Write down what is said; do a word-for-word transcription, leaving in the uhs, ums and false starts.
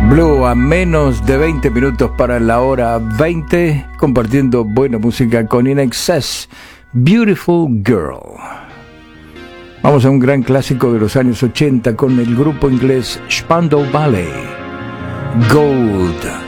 Blue a menos de veinte minutos para la hora veinte, compartiendo buena música con In Excess, Beautiful Girl. Vamos a un gran clásico de los años ochenta con el grupo inglés Spandau Ballet, Gold.